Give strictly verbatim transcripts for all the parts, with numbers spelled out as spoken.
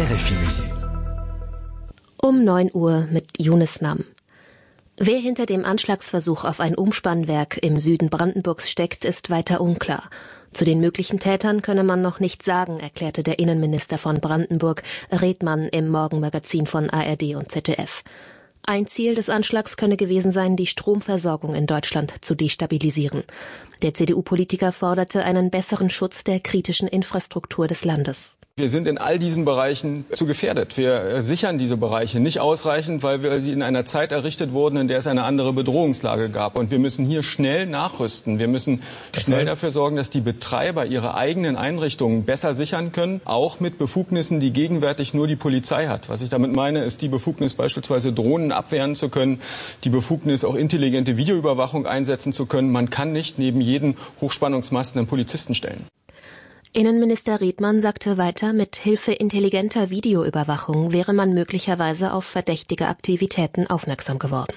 R F I Musik. Um neun Uhr mit Yunus Nam. Wer hinter dem Anschlagsversuch auf ein Umspannwerk im Süden Brandenburgs steckt, ist weiter unklar. Zu den möglichen Tätern könne man noch nichts sagen, erklärte der Innenminister von Brandenburg, Redmann, im Morgenmagazin von A R D und Z D F. Ein Ziel des Anschlags könne gewesen sein, die Stromversorgung in Deutschland zu destabilisieren. Der C D U-Politiker forderte einen besseren Schutz der kritischen Infrastruktur des Landes. Wir sind in all diesen Bereichen zu gefährdet. Wir sichern diese Bereiche nicht ausreichend, weil wir sie in einer Zeit errichtet wurden, in der es eine andere Bedrohungslage gab. Und wir müssen hier schnell nachrüsten. Wir müssen schnell dafür sorgen, dass die Betreiber ihre eigenen Einrichtungen besser sichern können, auch mit Befugnissen, die gegenwärtig nur die Polizei hat. Was ich damit meine, ist die Befugnis, beispielsweise Drohnen abwehren zu können, die Befugnis, auch intelligente Videoüberwachung einsetzen zu können. Man kann nicht neben jeden Hochspannungsmasten einen Polizisten stellen. Innenminister Redmann sagte weiter, mit Hilfe intelligenter Videoüberwachung wäre man möglicherweise auf verdächtige Aktivitäten aufmerksam geworden.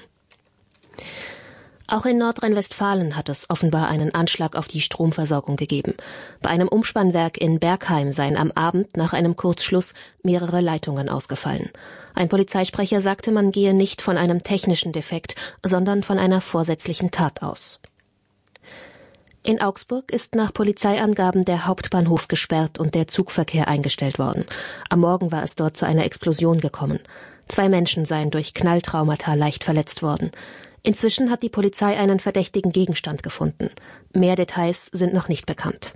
Auch in Nordrhein-Westfalen hat es offenbar einen Anschlag auf die Stromversorgung gegeben. Bei einem Umspannwerk in Bergheim seien am Abend nach einem Kurzschluss mehrere Leitungen ausgefallen. Ein Polizeisprecher sagte, man gehe nicht von einem technischen Defekt, sondern von einer vorsätzlichen Tat aus. In Augsburg ist nach Polizeiangaben der Hauptbahnhof gesperrt und der Zugverkehr eingestellt worden. Am Morgen war es dort zu einer Explosion gekommen. Zwei Menschen seien durch Knalltraumata leicht verletzt worden. Inzwischen hat die Polizei einen verdächtigen Gegenstand gefunden. Mehr Details sind noch nicht bekannt.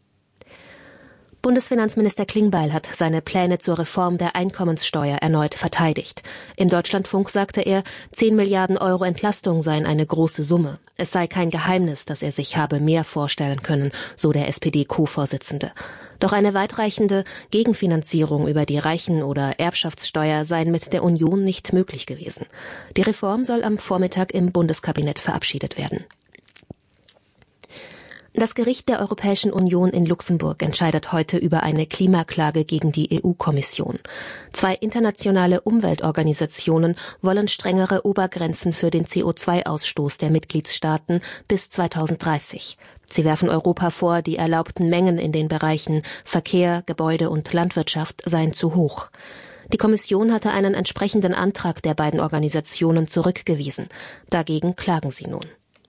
Bundesfinanzminister Klingbeil hat seine Pläne zur Reform der Einkommenssteuer erneut verteidigt. Im Deutschlandfunk sagte er, zehn Milliarden Euro Entlastung seien eine große Summe. Es sei kein Geheimnis, dass er sich habe mehr vorstellen können, so der S P D-Co-Vorsitzende. Doch eine weitreichende Gegenfinanzierung über die Reichen- oder Erbschaftssteuer sei mit der Union nicht möglich gewesen. Die Reform soll am Vormittag im Bundeskabinett verabschiedet werden. Das Gericht der Europäischen Union in Luxemburg entscheidet heute über eine Klimaklage gegen die E U-Kommission. Zwei internationale Umweltorganisationen wollen strengere Obergrenzen für den C O zwei Ausstoß der Mitgliedstaaten bis zweitausenddreißig. Sie werfen Europa vor, die erlaubten Mengen in den Bereichen Verkehr, Gebäude und Landwirtschaft seien zu hoch. Die Kommission hatte einen entsprechenden Antrag der beiden Organisationen zurückgewiesen. Dagegen klagen sie nun.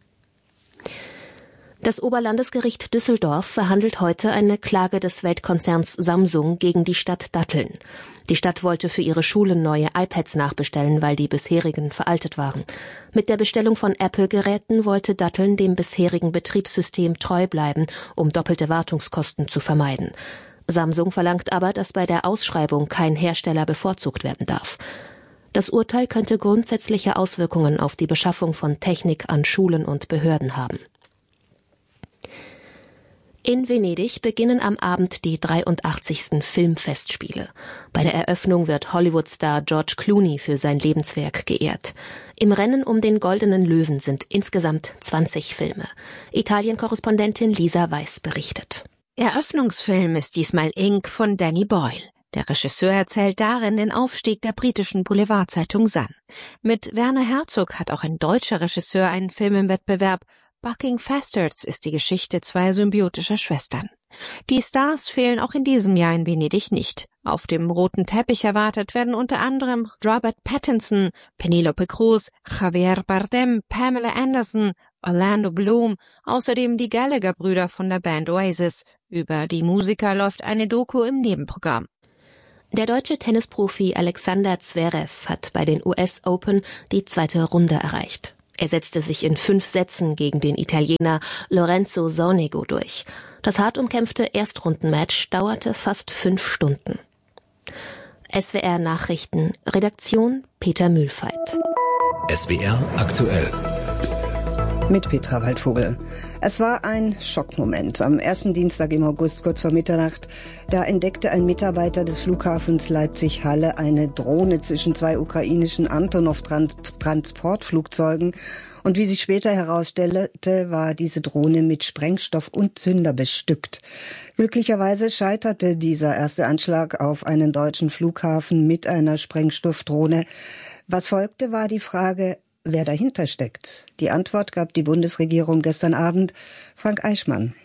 Das Oberlandesgericht Düsseldorf verhandelt heute eine Klage des Weltkonzerns Samsung gegen die Stadt Datteln. Die Stadt wollte für ihre Schulen neue iPads nachbestellen, weil die bisherigen veraltet waren. Mit der Bestellung von Apple-Geräten wollte Datteln dem bisherigen Betriebssystem treu bleiben, um doppelte Wartungskosten zu vermeiden. Samsung verlangt aber, dass bei der Ausschreibung kein Hersteller bevorzugt werden darf. Das Urteil könnte grundsätzliche Auswirkungen auf die Beschaffung von Technik an Schulen und Behörden haben. In Venedig beginnen am Abend die dreiundachtzigsten Filmfestspiele. Bei der Eröffnung wird Hollywood-Star George Clooney für sein Lebenswerk geehrt. Im Rennen um den Goldenen Löwen sind insgesamt zwanzig Filme. Italien-Korrespondentin Lisa Weiß berichtet. Eröffnungsfilm ist diesmal Ink von Danny Boyle. Der Regisseur erzählt darin den Aufstieg der britischen Boulevardzeitung Sun. Mit Werner Herzog hat auch ein deutscher Regisseur einen Film im Wettbewerb. Bucking Bastards ist die Geschichte zweier symbiotischer Schwestern. Die Stars fehlen auch in diesem Jahr in Venedig nicht. Auf dem roten Teppich erwartet werden unter anderem Robert Pattinson, Penelope Cruz, Javier Bardem, Pamela Anderson, Orlando Bloom, außerdem die Gallagher-Brüder von der Band Oasis. Über die Musiker läuft eine Doku im Nebenprogramm. Der deutsche Tennisprofi Alexander Zverev hat bei den U S Open die zweite Runde erreicht. Er setzte sich in fünf Sätzen gegen den Italiener Lorenzo Sonego durch. Das hart umkämpfte Erstrundenmatch dauerte fast fünf Stunden. S W R Nachrichten, Redaktion Peter Mühlfeit. S W R aktuell. Mit Petra Waldvogel. Es war ein Schockmoment. Am ersten Dienstag im August, kurz vor Mitternacht, da entdeckte ein Mitarbeiter des Flughafens Leipzig-Halle eine Drohne zwischen zwei ukrainischen Antonov-Transportflugzeugen. Und wie sich später herausstellte, war diese Drohne mit Sprengstoff und Zünder bestückt. Glücklicherweise scheiterte dieser erste Anschlag auf einen deutschen Flughafen mit einer Sprengstoffdrohne. Was folgte, war die Frage, wer dahinter steckt. Die Antwort gab die Bundesregierung gestern Abend. Frank Eichmann.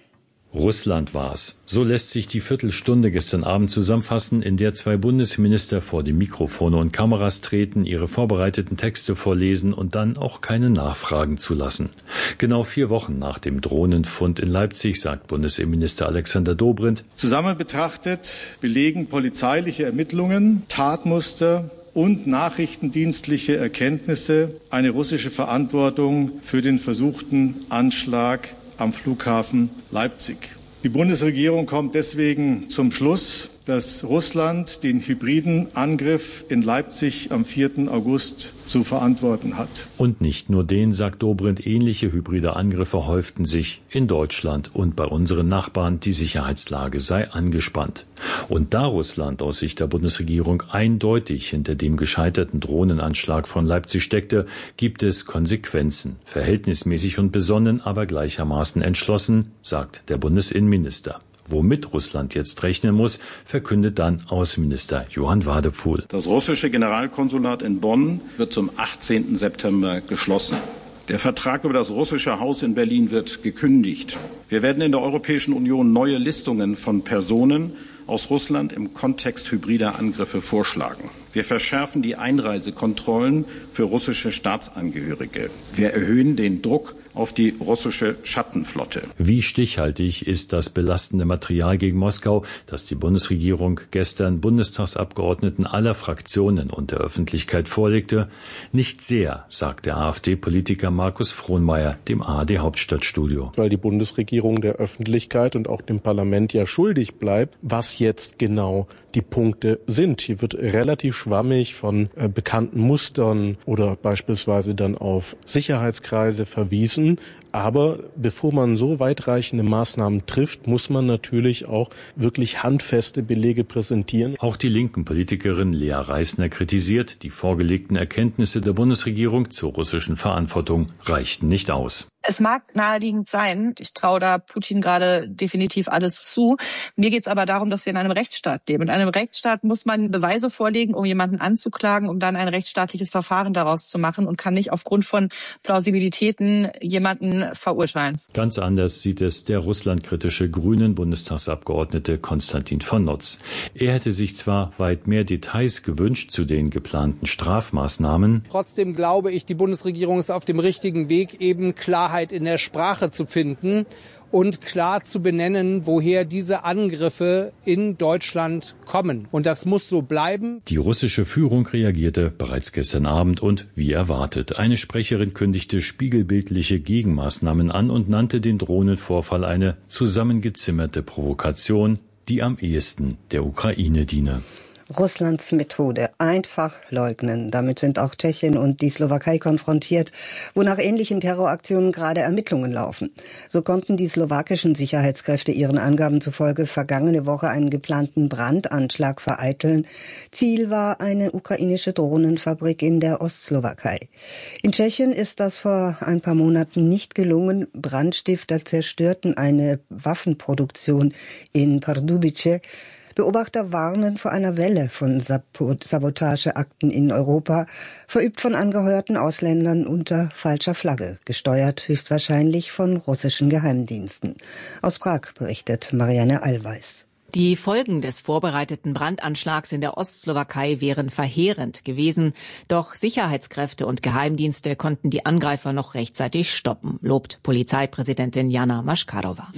Russland war's. So lässt sich die Viertelstunde gestern Abend zusammenfassen, in der zwei Bundesminister vor die Mikrofone und Kameras treten, ihre vorbereiteten Texte vorlesen und dann auch keine Nachfragen zulassen. Genau vier Wochen nach dem Drohnenfund in Leipzig, sagt Bundesinnenminister Alexander Dobrindt: Zusammen betrachtet belegen polizeiliche Ermittlungen, Tatmuster und nachrichtendienstliche Erkenntnisse eine russische Verantwortung für den versuchten Anschlag am Flughafen Leipzig. Die Bundesregierung kommt deswegen zum Schluss, dass Russland den hybriden Angriff in Leipzig am vierten August zu verantworten hat. Und nicht nur den, sagt Dobrindt, ähnliche hybride Angriffe häuften sich in Deutschland und bei unseren Nachbarn. Die Sicherheitslage sei angespannt. Und da Russland aus Sicht der Bundesregierung eindeutig hinter dem gescheiterten Drohnenanschlag von Leipzig steckte, gibt es Konsequenzen. Verhältnismäßig und besonnen, aber gleichermaßen entschlossen, sagt der Bundesinnenminister. Womit Russland jetzt rechnen muss, verkündet dann Außenminister Johann Wadephul. Das russische Generalkonsulat in Bonn wird zum achtzehnten September geschlossen. Der Vertrag über das russische Haus in Berlin wird gekündigt. Wir werden in der Europäischen Union neue Listungen von Personen aus Russland im Kontext hybrider Angriffe vorschlagen. Wir verschärfen die Einreisekontrollen für russische Staatsangehörige. Wir erhöhen den Druck auf die russische Schattenflotte. Wie stichhaltig ist das belastende Material gegen Moskau, das die Bundesregierung gestern Bundestagsabgeordneten aller Fraktionen und der Öffentlichkeit vorlegte? Nicht sehr, sagt der AfD-Politiker Markus Frohnmayer dem A R D-Hauptstadtstudio. Weil die Bundesregierung der Öffentlichkeit und auch dem Parlament ja schuldig bleibt, was jetzt genau die Punkte sind. Hier wird relativ schwammig von äh, bekannten Mustern oder beispielsweise dann auf Sicherheitskreise verwiesen. Aber bevor man so weitreichende Maßnahmen trifft, muss man natürlich auch wirklich handfeste Belege präsentieren. Auch die linken Politikerin Lea Reisner kritisiert, die vorgelegten Erkenntnisse der Bundesregierung zur russischen Verantwortung reichten nicht aus. Es mag naheliegend sein, ich traue da Putin gerade definitiv alles zu. Mir geht es aber darum, dass wir in einem Rechtsstaat leben. In einem Rechtsstaat muss man Beweise vorlegen, um jemanden anzuklagen, um dann ein rechtsstaatliches Verfahren daraus zu machen und kann nicht aufgrund von Plausibilitäten jemanden verurteilen. Ganz anders sieht es der russlandkritische Grünen-Bundestagsabgeordnete Konstantin von Notz. Er hätte sich zwar weit mehr Details gewünscht zu den geplanten Strafmaßnahmen. Trotzdem glaube ich, die Bundesregierung ist auf dem richtigen Weg, eben Klarheit in der Sprache zu finden und klar zu benennen, woher diese Angriffe in Deutschland kommen. Und das muss so bleiben. Die russische Führung reagierte bereits gestern Abend und wie erwartet. Eine Sprecherin kündigte spiegelbildliche Gegenmaßnahmen an und nannte den Drohnenvorfall eine zusammengezimmerte Provokation, die am ehesten der Ukraine diene. Russlands Methode einfach leugnen. Damit sind auch Tschechien und die Slowakei konfrontiert, wo nach ähnlichen Terroraktionen gerade Ermittlungen laufen. So konnten die slowakischen Sicherheitskräfte ihren Angaben zufolge vergangene Woche einen geplanten Brandanschlag vereiteln. Ziel war eine ukrainische Drohnenfabrik in der Ostslowakei. In Tschechien ist das vor ein paar Monaten nicht gelungen. Brandstifter zerstörten eine Waffenproduktion in Pardubice. Beobachter warnen vor einer Welle von Sabotageakten in Europa, verübt von angehörten Ausländern unter falscher Flagge, gesteuert höchstwahrscheinlich von russischen Geheimdiensten. Aus Prag berichtet Marianne Allweis. Die Folgen des vorbereiteten Brandanschlags in der Ostslowakei wären verheerend gewesen. Doch Sicherheitskräfte und Geheimdienste konnten die Angreifer noch rechtzeitig stoppen, lobt Polizeipräsidentin Jana Maškarová.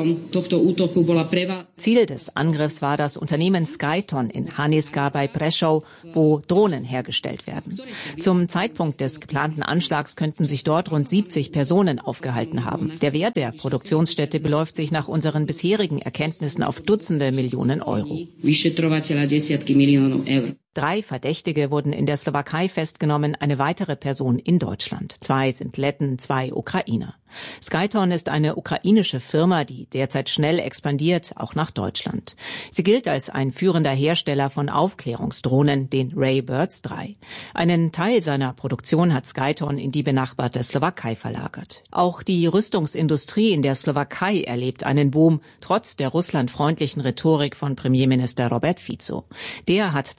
Ziel des Angriffs war das Unternehmen Skyton in Haniska bei Prešov, wo Drohnen hergestellt werden. Zum Zeitpunkt des geplanten Anschlags könnten sich dort rund siebzig Personen aufgehalten haben. Der Wert der Produktionsstätte beläuft sich nach unseren bisherigen Erkenntnissen auf Dutzende Millionen Euro. Drei Verdächtige wurden in der Slowakei festgenommen, eine weitere Person in Deutschland. Zwei sind Letten, zwei Ukrainer. Skyton ist eine ukrainische Firma, die derzeit schnell expandiert, auch nach Deutschland. Sie gilt als ein führender Hersteller von Aufklärungsdrohnen, den Raybirds drei. Einen Teil seiner Produktion hat Skyton in die benachbarte Slowakei verlagert. Auch die Rüstungsindustrie in der Slowakei erlebt einen Boom, trotz der russlandfreundlichen Rhetorik von Premierminister Robert Fico. Der hat zwar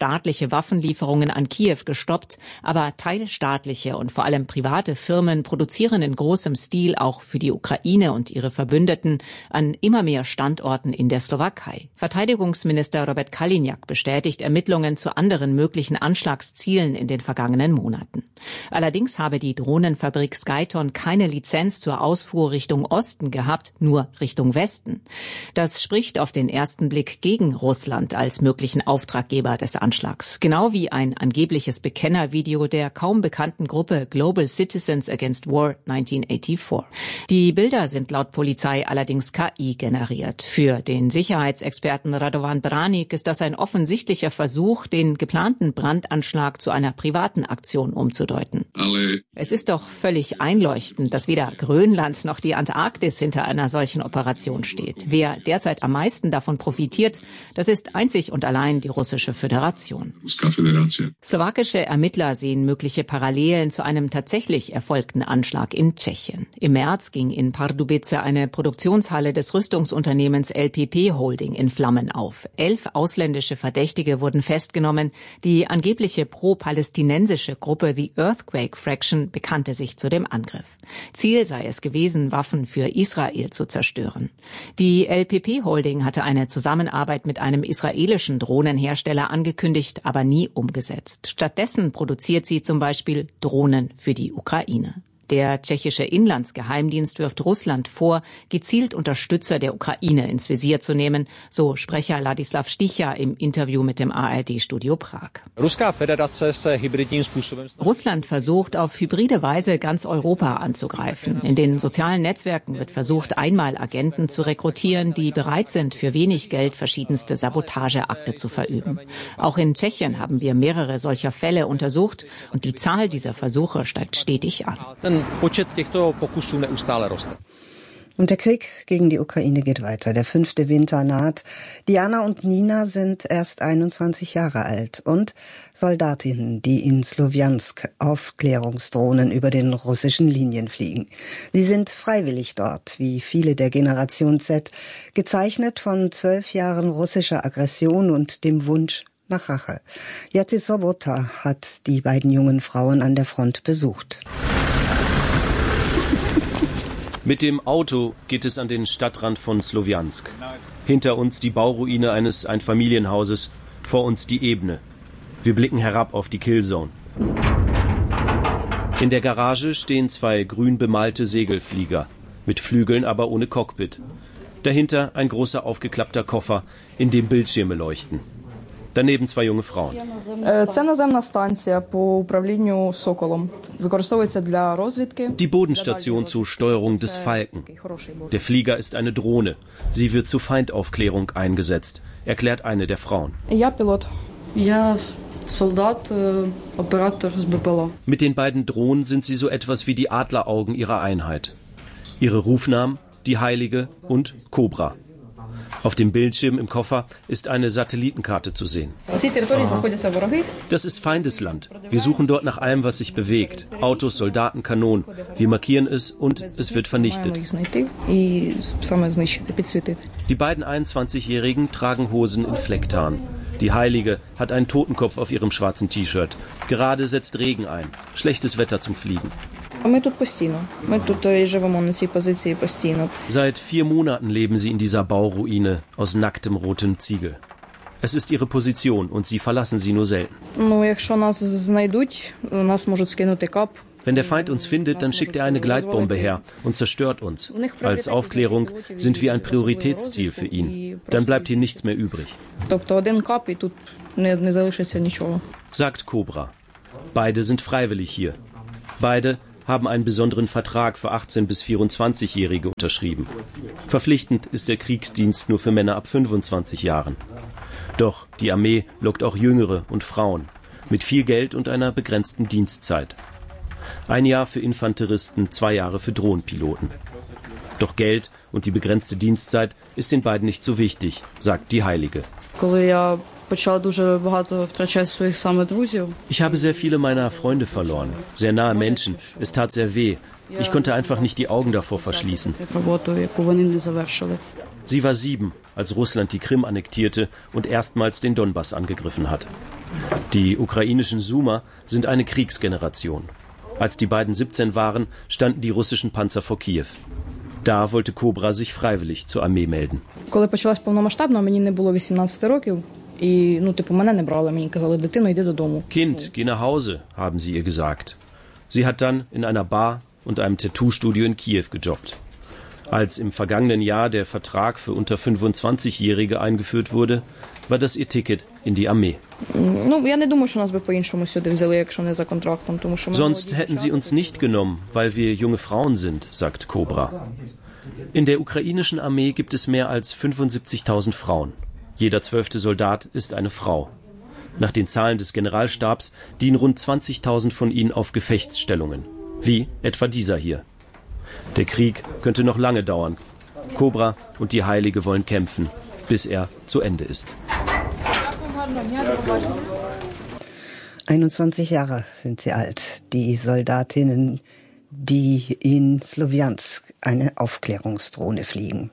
staatliche Waffenlieferungen an Kiew gestoppt, aber teilstaatliche und vor allem private Firmen produzieren in großem Stil auch für die Ukraine und ihre Verbündeten an immer mehr Standorten in der Slowakei. Verteidigungsminister Robert Kaliňák bestätigt Ermittlungen zu anderen möglichen Anschlagszielen in den vergangenen Monaten. Allerdings habe die Drohnenfabrik Skyton keine Lizenz zur Ausfuhr Richtung Osten gehabt, nur Richtung Westen. Das spricht auf den ersten Blick gegen Russland als möglichen Auftraggeber des Anschlags. Genau wie ein angebliches Bekennervideo der kaum bekannten Gruppe Global Citizens Against War neunzehnhundertvierundachtzig. Die Bilder sind laut Polizei allerdings K I generiert. Für den Sicherheitsexperten Radovan Branik ist das ein offensichtlicher Versuch, den geplanten Brandanschlag zu einer privaten Aktion umzudeuten. Es ist doch völlig einleuchtend, dass weder Grönland noch die Antarktis hinter einer solchen Operation steht. Wer derzeit am meisten davon profitiert, das ist einzig und allein die Russische Föderation. Slowakische Ermittler sehen mögliche Parallelen zu einem tatsächlich erfolgten Anschlag in Tschechien. Im März ging in Pardubice eine Produktionshalle des Rüstungsunternehmens L P P Holding in Flammen auf. Elf ausländische Verdächtige wurden festgenommen. Die angebliche pro-palästinensische Gruppe The Earthquake Fraction bekannte sich zu dem Angriff. Ziel sei es gewesen, Waffen für Israel zu zerstören. Die L P P Holding hatte eine Zusammenarbeit mit einem israelischen Drohnenhersteller angekündigt, aber nie umgesetzt. Stattdessen produziert sie zum Beispiel Drohnen für die Ukraine. Der tschechische Inlandsgeheimdienst wirft Russland vor, gezielt Unterstützer der Ukraine ins Visier zu nehmen, so Sprecher Ladislav Sticha im Interview mit dem A R D-Studio Prag. Russland versucht auf hybride Weise ganz Europa anzugreifen. In den sozialen Netzwerken wird versucht, einmal Agenten zu rekrutieren, die bereit sind, für wenig Geld verschiedenste Sabotageakte zu verüben. Auch in Tschechien haben wir mehrere solcher Fälle untersucht und die Zahl dieser Versuche steigt stetig an. Und der Krieg gegen die Ukraine geht weiter. Der fünfte Winter naht. Diana und Nina sind erst einundzwanzig Jahre alt und Soldatinnen, die in Slowjansk Aufklärungsdrohnen über den russischen Linien fliegen. Sie sind freiwillig dort, wie viele der Generation Z, gezeichnet von zwölf Jahren russischer Aggression und dem Wunsch nach Rache. Jacek Sobota hat die beiden jungen Frauen an der Front besucht. Mit dem Auto geht es an den Stadtrand von Slowjansk. Hinter uns die Bauruine eines Einfamilienhauses, vor uns die Ebene. Wir blicken herab auf die Killzone. In der Garage stehen zwei grün bemalte Segelflieger, mit Flügeln, aber ohne Cockpit. Dahinter ein großer aufgeklappter Koffer, in dem Bildschirme leuchten. Daneben zwei junge Frauen. Die Bodenstation zur Steuerung des Falken. Der Flieger ist eine Drohne. Sie wird zur Feindaufklärung eingesetzt, erklärt eine der Frauen. Mit den beiden Drohnen sind sie so etwas wie die Adleraugen ihrer Einheit. Ihre Rufnamen, die Heilige und Cobra. Auf dem Bildschirm im Koffer ist eine Satellitenkarte zu sehen. Das ist Feindesland. Wir suchen dort nach allem, was sich bewegt. Autos, Soldaten, Kanonen. Wir markieren es und es wird vernichtet. Die beiden einundzwanzigjährigen tragen Hosen in Flecktarn. Die Heilige hat einen Totenkopf auf ihrem schwarzen T-Shirt. Gerade setzt Regen ein. Schlechtes Wetter zum Fliegen. Seit vier Monaten leben sie in dieser Bauruine aus nacktem rotem Ziegel. Es ist ihre Position und sie verlassen sie nur selten. Wenn der Feind uns findet, dann schickt er eine Gleitbombe her und zerstört uns. Als Aufklärung sind wir ein Prioritätsziel für ihn. Dann bleibt hier nichts mehr übrig. Sagt Cobra. Beide sind freiwillig hier. Beide haben einen besonderen Vertrag für achtzehn- bis vierundzwanzigjährige unterschrieben. Verpflichtend ist der Kriegsdienst nur für Männer ab fünfundzwanzig Jahren. Doch die Armee lockt auch Jüngere und Frauen mit viel Geld und einer begrenzten Dienstzeit. Ein Jahr für Infanteristen, zwei Jahre für Drohnenpiloten. Doch Geld und die begrenzte Dienstzeit ist den beiden nicht so wichtig, sagt die Heilige. Ich habe sehr viele meiner Freunde verloren, sehr nahe Menschen. Es tat sehr weh. Ich konnte einfach nicht die Augen davor verschließen. Sie war sieben als Russland die Krim annektierte und erstmals den Donbass angegriffen hat. Die ukrainischen Sumer sind eine Kriegsgeneration. Als die beiden siebzehn waren, standen die russischen Panzer vor Kiew. Da wollte Kobra sich freiwillig zur Armee melden. Коли почалась повномасштабна, мені не було вісімнадцять років. І, ну, типу, мене не брали, мені казали, дитино, йди додому. Kind, geh nach Hause, haben sie ihr gesagt. Sie hat dann in einer Bar und einem Tattoo-Studio in Kiew gejobbt. Als im vergangenen Jahr der Vertrag für unter fünfundzwanzigjährige eingeführt wurde, war das ihr Ticket in die Armee. Ну, я не думаю, що нас би по-іншому сюди взяли, якщо не за контрактом, тому що ми Sonst hätten sie uns nicht genommen, weil wir junge Frauen sind, sagt Kobra. In der ukrainischen Armee gibt es mehr als fünfundsiebzigtausend Frauen. Jeder zwölfte Soldat ist eine Frau. Nach den Zahlen des Generalstabs dienen rund zwanzigtausend von ihnen auf Gefechtsstellungen, wie etwa dieser hier. Der Krieg könnte noch lange dauern. Kobra und die Heilige wollen kämpfen, bis er zu Ende ist. einundzwanzig Jahre sind sie alt, die Soldatinnen, die in Slowiansk eine Aufklärungsdrohne fliegen.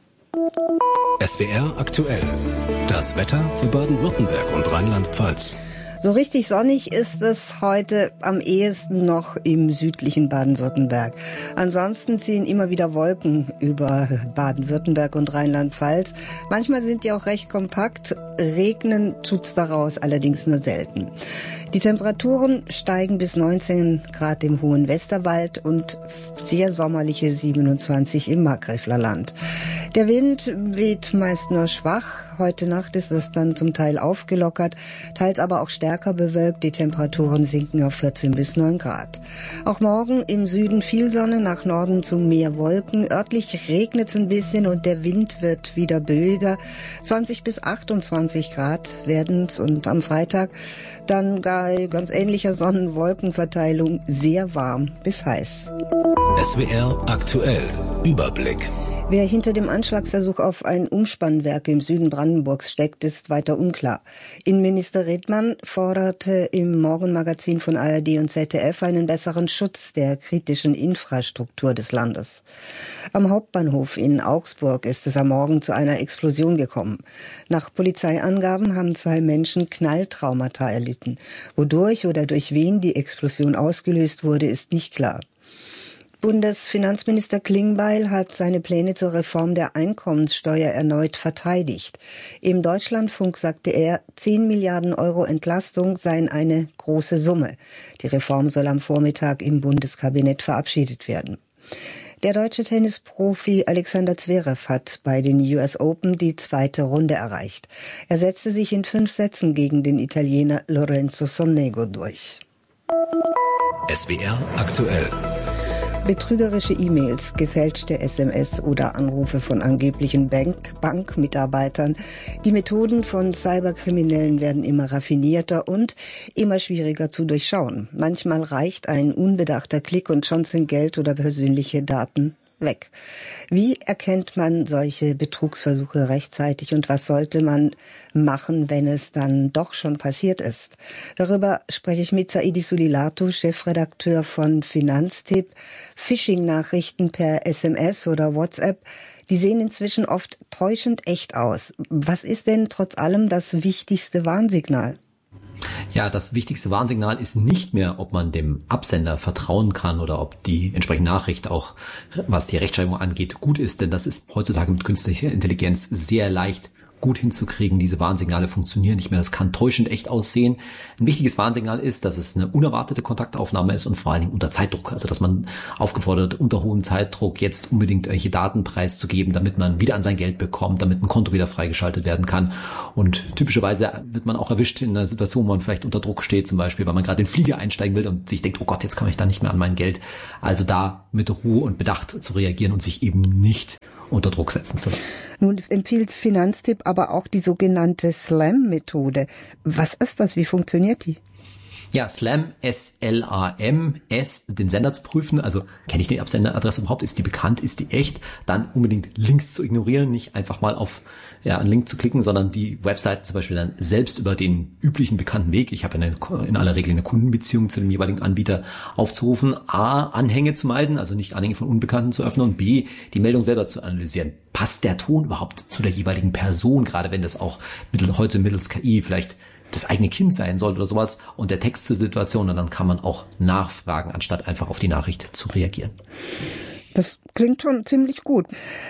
S W R aktuell. Das Wetter für Baden-Württemberg und Rheinland-Pfalz. So richtig sonnig ist es heute am ehesten noch im südlichen Baden-Württemberg. Ansonsten ziehen immer wieder Wolken über Baden-Württemberg und Rheinland-Pfalz. Manchmal sind die auch recht kompakt. Regnen tut's daraus allerdings nur selten. Die Temperaturen steigen bis neunzehn Grad im hohen Westerwald und sehr sommerliche siebenundzwanzig im Markgräfler Land. Der Wind weht meist nur schwach. Heute Nacht ist es dann zum Teil aufgelockert, teils aber auch stärker bewölkt. Die Temperaturen sinken auf vierzehn bis neun Grad. Auch morgen im Süden viel Sonne, nach Norden zu mehr Wolken. Örtlich regnet es ein bisschen und der Wind wird wieder böiger. zwanzig bis achtundzwanzig Grad werden es und am Freitag dann gar ganz ähnlicher Sonnen-Wolken-Verteilung sehr warm bis heiß. S W R aktuell. Überblick. Wer hinter dem Anschlagsversuch auf ein Umspannwerk im Süden Brandenburgs steckt, ist weiter unklar. Innenminister Redmann forderte im Morgenmagazin von A R D und Z D F einen besseren Schutz der kritischen Infrastruktur des Landes. Am Hauptbahnhof in Augsburg ist es am Morgen zu einer Explosion gekommen. Nach Polizeiangaben haben zwei Menschen Knalltraumata erlitten. Wodurch oder durch wen die Explosion ausgelöst wurde, ist nicht klar. Bundesfinanzminister Klingbeil hat seine Pläne zur Reform der Einkommenssteuer erneut verteidigt. Im Deutschlandfunk sagte er, zehn Milliarden Euro Entlastung seien eine große Summe. Die Reform soll am Vormittag im Bundeskabinett verabschiedet werden. Der deutsche Tennisprofi Alexander Zverev hat bei den U S Open die zweite Runde erreicht. Er setzte sich in fünf Sätzen gegen den Italiener Lorenzo Sonego durch. S W R aktuell. Betrügerische E-Mails, gefälschte S M S oder Anrufe von angeblichen Bank- Bankmitarbeitern. Die Methoden von Cyberkriminellen werden immer raffinierter und immer schwieriger zu durchschauen. Manchmal reicht ein unbedachter Klick und schon sind Geld oder persönliche Daten weg. Wie erkennt man solche Betrugsversuche rechtzeitig und was sollte man machen, wenn es dann doch schon passiert ist? Darüber spreche ich mit Saidi Sulilatu, Chefredakteur von Finanztipp. Phishing-Nachrichten per S M S oder WhatsApp, die sehen inzwischen oft täuschend echt aus. Was ist denn trotz allem das wichtigste Warnsignal? Ja, das wichtigste Warnsignal ist nicht mehr, ob man dem Absender vertrauen kann oder ob die entsprechende Nachricht auch, was die Rechtschreibung angeht, gut ist. Denn das ist heutzutage mit künstlicher Intelligenz sehr leicht gut hinzukriegen. Diese Warnsignale funktionieren nicht mehr. Das kann täuschend echt aussehen. Ein wichtiges Warnsignal ist, dass es eine unerwartete Kontaktaufnahme ist und vor allen Dingen unter Zeitdruck. Also dass man aufgefordert, unter hohem Zeitdruck jetzt unbedingt irgendwelche Daten preiszugeben, damit man wieder an sein Geld bekommt, damit ein Konto wieder freigeschaltet werden kann. Und typischerweise wird man auch erwischt in einer Situation, wo man vielleicht unter Druck steht, zum Beispiel, weil man gerade in den Flieger einsteigen will und sich denkt, oh Gott, jetzt komme ich da nicht mehr an mein Geld. Also da mit Ruhe und Bedacht zu reagieren und sich eben nicht unter Druck setzen zu lassen. Nun empfiehlt Finanztipp aber auch die sogenannte Slam-Methode. Was ist das? Wie funktioniert die? Ja, Slam, S L A M, S, den Sender zu prüfen. Also kenne ich die Absenderadresse überhaupt? Ist die bekannt? Ist die echt? Dann unbedingt Links zu ignorieren, nicht einfach mal auf ja, einen Link zu klicken, sondern die Website zum Beispiel dann selbst über den üblichen bekannten Weg, ich habe eine, in aller Regel eine Kundenbeziehung zu dem jeweiligen Anbieter, aufzurufen. A, Anhänge zu meiden, also nicht Anhänge von Unbekannten zu öffnen, und B, die Meldung selber zu analysieren. Passt der Ton überhaupt zu der jeweiligen Person, gerade wenn das auch mittel, heute mittels K I vielleicht das eigene Kind sein soll oder sowas, und der Text zur Situation, und dann kann man auch nachfragen, anstatt einfach auf die Nachricht zu reagieren. Das klingt schon ziemlich gut.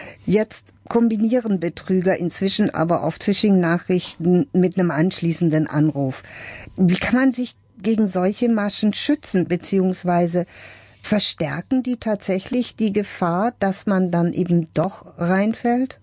Jetzt kombinieren Betrüger inzwischen aber oft Phishing-Nachrichten mit einem anschließenden Anruf. Wie kann man sich gegen solche Maschen schützen, beziehungsweise verstärken die tatsächlich die Gefahr, dass man dann eben doch reinfällt?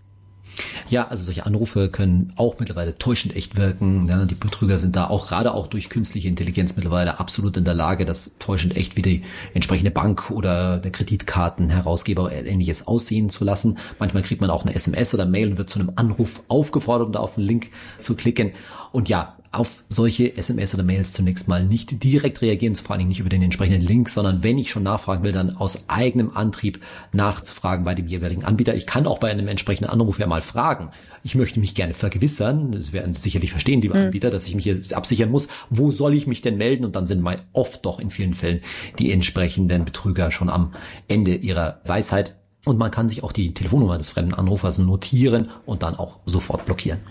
Ja, also solche Anrufe können auch mittlerweile täuschend echt wirken. Ja, die Betrüger sind da auch gerade auch durch künstliche Intelligenz mittlerweile absolut in der Lage, das täuschend echt wie die entsprechende Bank oder der Kreditkartenherausgeber oder Ähnliches aussehen zu lassen. Manchmal kriegt man auch eine S M S oder Mail und wird zu einem Anruf aufgefordert, um da auf den Link zu klicken. Und ja, auf solche S M S oder Mails zunächst mal nicht direkt reagieren, vor allen Dingen nicht über den entsprechenden Link, sondern wenn ich schon nachfragen will, dann aus eigenem Antrieb nachzufragen bei dem jeweiligen Anbieter. Ich kann auch bei einem entsprechenden Anruf ja mal fragen. Ich möchte mich gerne vergewissern, das werden Sie sicherlich verstehen, liebe Anbieter, dass ich mich hier absichern muss. Wo soll ich mich denn melden? Und dann sind mal oft doch in vielen Fällen die entsprechenden Betrüger schon am Ende ihrer Weisheit. Und man kann sich auch die Telefonnummer des fremden Anrufers notieren und dann auch sofort blockieren.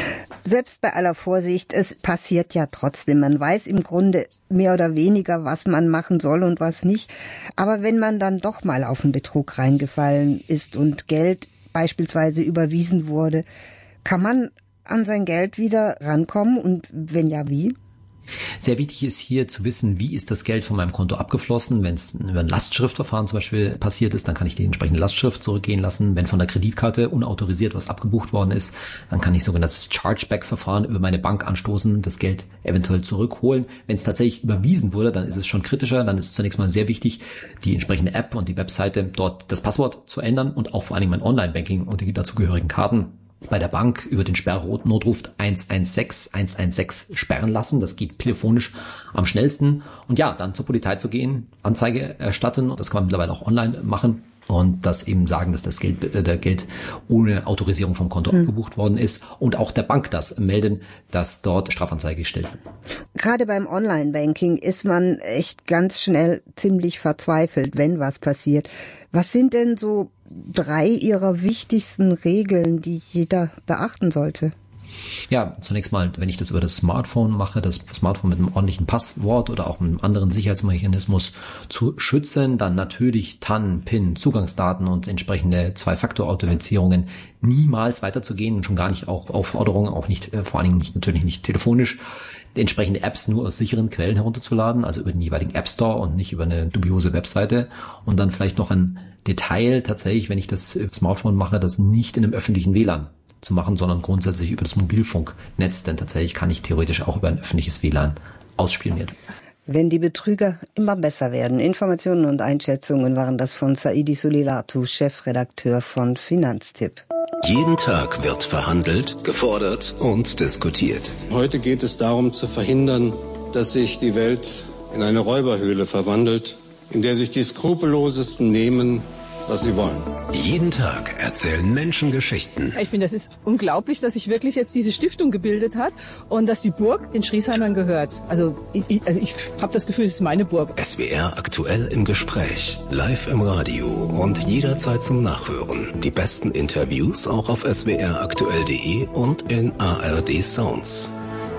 Selbst bei aller Vorsicht, es passiert ja trotzdem. Man weiß im Grunde mehr oder weniger, was man machen soll und was nicht. Aber wenn man dann doch mal auf einen Betrug reingefallen ist und Geld beispielsweise überwiesen wurde, kann man an sein Geld wieder rankommen, und wenn ja, wie? Sehr wichtig ist hier zu wissen, wie ist das Geld von meinem Konto abgeflossen. Wenn es über ein Lastschriftverfahren zum Beispiel passiert ist, dann kann ich die entsprechende Lastschrift zurückgehen lassen. Wenn von der Kreditkarte unautorisiert was abgebucht worden ist, dann kann ich sogenanntes Chargeback-Verfahren über meine Bank anstoßen, das Geld eventuell zurückholen. Wenn es tatsächlich überwiesen wurde, dann ist es schon kritischer. Dann ist es zunächst mal sehr wichtig, die entsprechende App und die Webseite, dort das Passwort zu ändern und auch vor allen Dingen mein Online-Banking und die dazugehörigen Karten bei der Bank über den Sperrnotruf eins eins sechs eins eins sechs sperren lassen. Das geht telefonisch am schnellsten. Und ja, dann zur Polizei zu gehen, Anzeige erstatten. Das kann man mittlerweile auch online machen. Und das eben sagen, dass das Geld, äh, der Geld ohne Autorisierung vom Konto mhm. abgebucht worden ist. Und auch der Bank das melden, dass dort Strafanzeige gestellt wird. Gerade beim Online-Banking ist man echt ganz schnell ziemlich verzweifelt, wenn was passiert. Was sind denn so drei Ihrer wichtigsten Regeln, die jeder beachten sollte? Ja, zunächst mal, wenn ich das über das Smartphone mache, das Smartphone mit einem ordentlichen Passwort oder auch mit einem anderen Sicherheitsmechanismus zu schützen, dann natürlich T A N, PIN, Zugangsdaten und entsprechende Zwei-Faktor-Authentifizierungen niemals weiterzugehen und schon gar nicht auch Aufforderungen, auch nicht, äh, vor allen Dingen nicht, natürlich nicht telefonisch, entsprechende Apps nur aus sicheren Quellen herunterzuladen, also über den jeweiligen App Store und nicht über eine dubiose Webseite. Und dann vielleicht noch ein Detail tatsächlich, wenn ich das Smartphone mache, das nicht in einem öffentlichen W L A N zu machen, sondern grundsätzlich über das Mobilfunknetz, denn tatsächlich kann ich theoretisch auch über ein öffentliches W L A N ausspioniert werden. Wenn die Betrüger immer besser werden. Informationen und Einschätzungen waren das von Saidi Sulilatu, Chefredakteur von Finanztipp. Jeden Tag wird verhandelt, gefordert und diskutiert. Heute geht es darum zu verhindern, dass sich die Welt in eine Räuberhöhle verwandelt, in der sich die Skrupellosesten nehmen, was sie wollen. Jeden Tag erzählen Menschen Geschichten. Ich finde, das ist unglaublich, dass sich wirklich jetzt diese Stiftung gebildet hat und dass die Burg den Schriesheimern gehört. Also ich, also ich habe das Gefühl, es ist meine Burg. S W R aktuell im Gespräch, live im Radio und jederzeit zum Nachhören. Die besten Interviews auch auf s w r aktuell punkt d e und in A R D Sounds.